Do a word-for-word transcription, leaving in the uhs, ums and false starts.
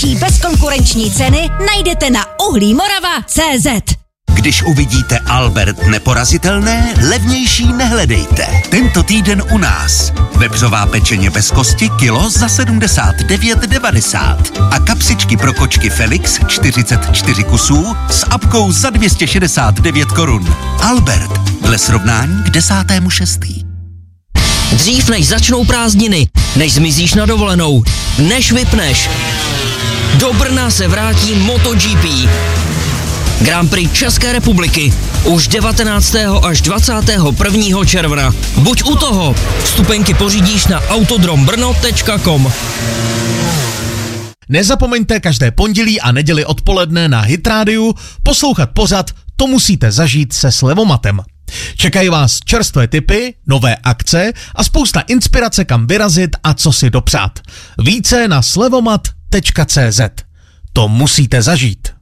nejlepší bezkonkurenční ceny najdete na uhlímorava tečka cé zet. Když uvidíte Albert neporazitelné, levnější nehledejte. Tento týden u nás. Vepřová pečeně bez kosti kilo za sedmdesát devět devadesát a kapsičky pro kočky Felix čtyřicet čtyři kusů s apkou za dvě stě šedesát devět korun. Albert, dle srovnání k desátému šestý. Dřív než začnou prázdniny, než zmizíš na dovolenou, než vypneš, do Brna se vrátí MotoGP. Grand Prix České republiky už devatenáctého až dvacátého prvního června. Buď u toho, vstupenky pořídíš na autodrombrno tečka com. Nezapomeňte každé pondělí a neděli odpoledne na Hit Radio poslouchat pořad To musíte zažít se Slevomatem. Čekají vás čerstvé tipy, nové akce a spousta inspirace, kam vyrazit a co si dopřát. Více na slevomat tečka cé zet. To musíte zažít.